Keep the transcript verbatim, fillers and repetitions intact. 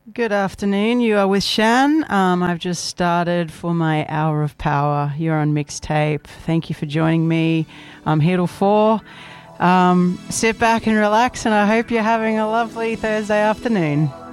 Good afternoon. You are with Shan. Um, I've just started for my Hour of Power. You're on Mixtape. Thank you for joining me. I'm here till four. Um, sit back and relax, and I hope you're having a lovely Thursday afternoon.